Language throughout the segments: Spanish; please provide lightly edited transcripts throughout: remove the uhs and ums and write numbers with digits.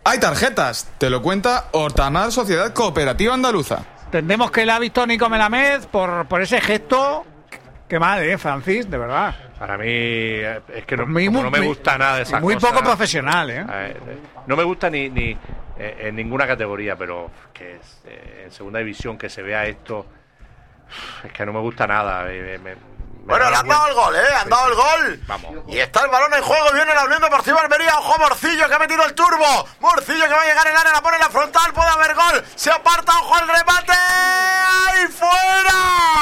Hay tarjetas, te lo cuenta Hortamal Sociedad Cooperativa Andaluza. Entendemos que la ha visto Nico Melamed por ese gesto. Qué mal, Francis, de verdad. Para mí es que no me gusta nada de esas muy cosas. Muy poco profesional, No me gusta ni en ninguna categoría, pero que en segunda división que se vea esto, es que no me gusta nada. Bueno, le han dado el gol, han dado el gol. Vamos. Y está el balón en juego, viene la Unión Deportiva Almería. Ojo, Morcillo que ha metido el turbo. Morcillo que va a llegar en el área, la pone en la frontal, puede haber gol. Se aparta, ojo al remate. ¡Ahí fuera!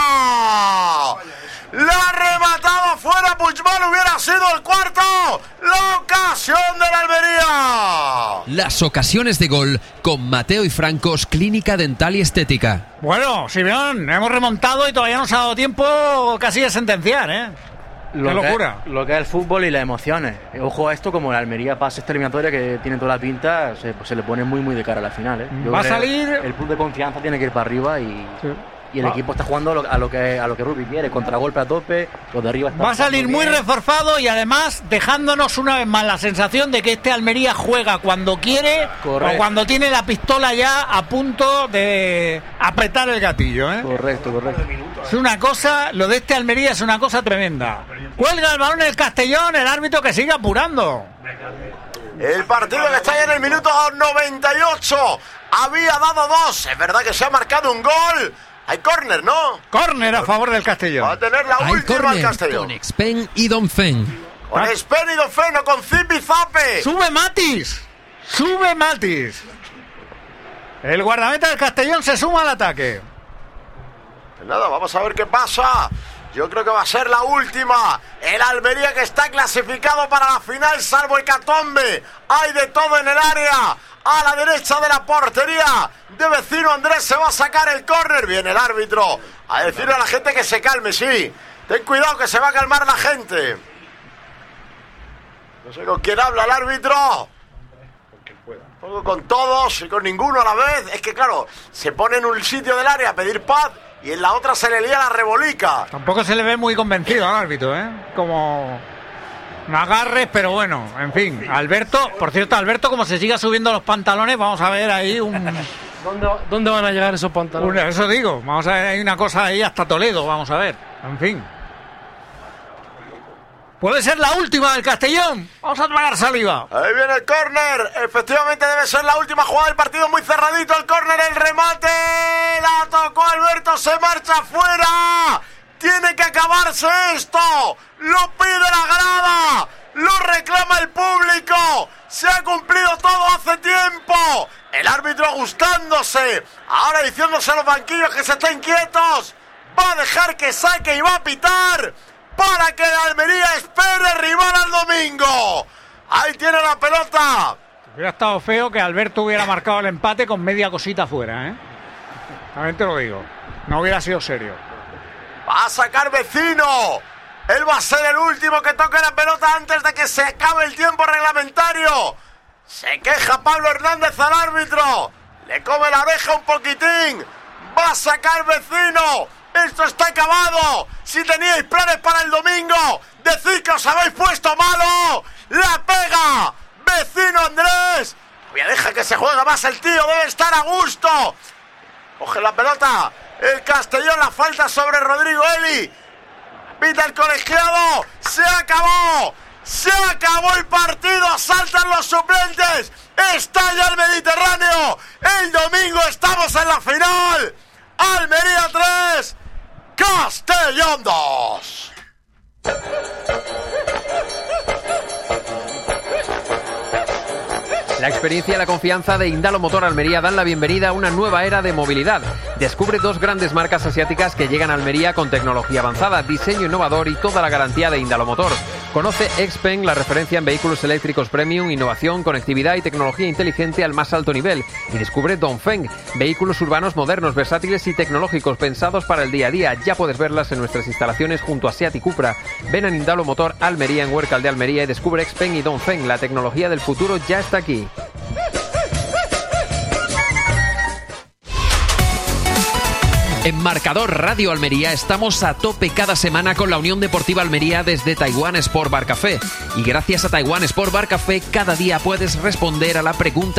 La ha rematado fuera Puigmal, hubiera sido el cuarto. La ocasión de la Almería. Las ocasiones de gol con Mateo y Francos, Clínica Dental y Estética. Bueno, Simeón, hemos remontado y todavía no se ha dado tiempo casi de sentenciar, ¡Qué locura! Lo que es el fútbol y las emociones. Ojo a esto, como la Almería pasa esta eliminatoria que tiene toda la pinta, se le pone muy de cara a la final. Va a salir... El club de confianza tiene que ir para arriba y... Sí. Y el equipo está jugando a lo que Rubi quiere, contragolpe a tope, los de arriba están... Va a salir muy reforzado y además dejándonos una vez más la sensación de que este Almería juega cuando quiere. Correcto. O cuando tiene la pistola ya a punto de apretar el gatillo, Correcto. Es una cosa, lo de este Almería es una cosa tremenda. Cuelga el balón el Castellón, el árbitro que sigue apurando. El partido que está ya en el minuto 98 había dado 2, es verdad que se ha marcado un gol. Hay córner, ¿no? Córner a favor del Castellón. Va a tener la última el Castellón. Con Expen y Donfen. Con Expen y Donfen, no con Zip y Zape. ¡Sube Matis! El guardameta del Castellón se suma al ataque. Pues nada, vamos a ver qué pasa. Yo creo que va a ser la última. El Almería que está clasificado para la final, salvo el Catombe. Hay de todo en el área. A la derecha de la portería de Vecino Andrés se va a sacar el córner. Viene el árbitro a decirle a la gente que se calme, sí. Ten cuidado que se va a calmar la gente. No sé con quién habla el árbitro. Con quien pueda. Con todos y con ninguno a la vez. Es que claro, se pone en un sitio del área a pedir paz y en la otra se le lía la rebolica. Tampoco se le ve muy convencido al árbitro, Como... no agarres, pero bueno, en fin. Alberto, por cierto, como se siga subiendo los pantalones, vamos a ver ahí un... ¿Dónde van a llegar esos pantalones? Eso digo, vamos a ver, hay una cosa ahí hasta Toledo, vamos a ver. En fin. Puede ser la última del Castellón. Vamos a tragar saliva. Ahí viene el córner. Efectivamente debe ser la última jugada del partido. Muy cerradito el córner, el remate. La tocó Alberto, se marcha fuera. Tiene que acabarse esto. Lo pide la grada. Lo reclama el público. Se ha cumplido todo hace tiempo. El árbitro gustándose. Ahora diciéndose a los banquillos que se estén quietos. Va a dejar que saque y va a pitar para que la Almería espere rival al domingo. Ahí tiene la pelota. Hubiera estado feo que Alberto hubiera marcado el empate con media cosita fuera, También te lo digo. No hubiera sido serio. Va a sacar Vecino. Él va a ser el último que toque la pelota antes de que se acabe el tiempo reglamentario. Se queja Pablo Hernández al árbitro. Le come la oreja un poquitín. Va a sacar Vecino. Esto está acabado. Si teníais planes para el domingo, decid que os habéis puesto malo. La pega Vecino Andrés. Todavía deja que se juegue más el tío. Debe estar a gusto. Coge la pelota el Castellón, la falta sobre Rodrigo Eli. Pita el colegiado. Se acabó el partido. Saltan los suplentes. Estalla el Mediterráneo. El domingo estamos en la final. Almería 3, Castellón 2. La experiencia y la confianza de Indalo Motor Almería dan la bienvenida a una nueva era de movilidad. Descubre dos grandes marcas asiáticas que llegan a Almería con tecnología avanzada, diseño innovador y toda la garantía de Indalo Motor. Conoce Xpeng, la referencia en vehículos eléctricos premium, innovación, conectividad y tecnología inteligente al más alto nivel. Y descubre Dongfeng, vehículos urbanos modernos, versátiles y tecnológicos pensados para el día a día. Ya puedes verlas en nuestras instalaciones junto a Seat y Cupra. Ven a Indalo Motor Almería en Huércal de Almería y descubre Xpeng y Dongfeng. La tecnología del futuro ya está aquí. En Marcador Radio Almería estamos a tope cada semana con la Unión Deportiva Almería desde Taiwán Sport Bar Café. Y gracias a Taiwán Sport Bar Café cada día puedes responder a la pregunta